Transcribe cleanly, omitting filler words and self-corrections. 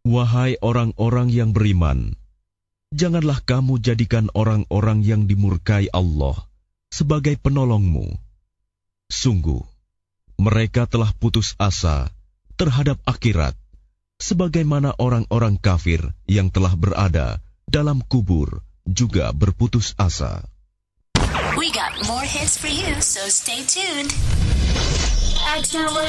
Wahai orang-orang yang beriman, janganlah kamu jadikan orang-orang yang dimurkai Allah sebagai penolongmu. Sungguh, mereka telah putus asa terhadap akhirat, sebagaimana orang-orang kafir yang telah berada dalam kubur juga berputus asa. We got more hits for you, so stay tuned.